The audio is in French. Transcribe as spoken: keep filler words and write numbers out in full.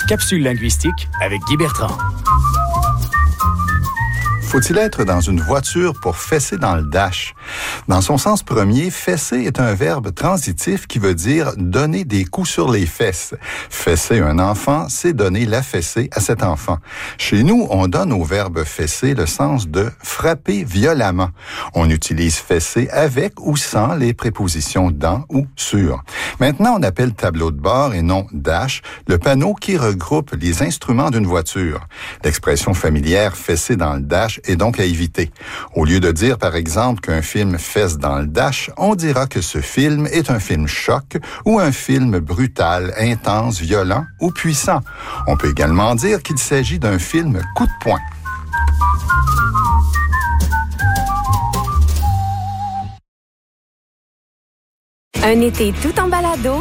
Capsule linguistique avec Guy Bertrand. Faut-il être dans une voiture pour fesser dans le dash? Dans son sens premier, fesser est un verbe transitif qui veut dire donner des coups sur les fesses. Fesser un enfant, c'est donner la fessée à cet enfant. Chez nous, on donne au verbe fesser le sens de frapper violemment. On utilise fesser avec ou sans les prépositions dans ou sur. Maintenant, on appelle tableau de bord et non dash le panneau qui regroupe les instruments d'une voiture. L'expression familière fesser dans le dash est donc à éviter. Au lieu de dire, par exemple, qu'un film fesse dans le dash, on dira que ce film est un film choc ou un film brutal, intense, violent ou puissant. On peut également dire qu'il s'agit d'un film coup de poing. Un été tout en balado